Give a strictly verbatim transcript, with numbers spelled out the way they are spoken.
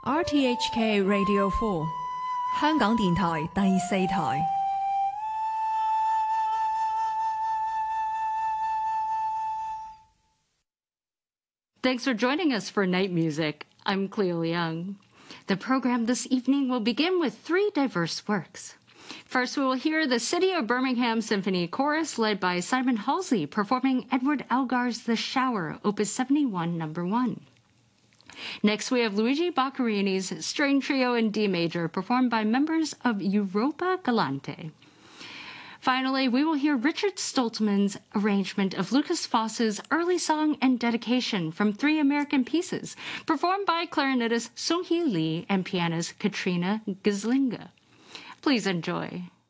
R T H K Radio four 香港電台第四台。 Thanks for joining us for Night Music. I'm Cleo Liang. The program this evening will begin with three diverse works. First, we will hear the City of Birmingham Symphony Chorus led by Simon Halsey performing Edward Elgar's The Shower, Opus seventy-one, number one. Next, we have Luigi Boccherini's String Trio in D Major performed by members of Europa Galante. Finally, we will hear Richard Stoltzman's arrangement of Lukas Foss's early song and dedication from Three American Pieces, performed by clarinetist Sung-hee Lee and pianist Katrina Gzlinga. Please enjoy.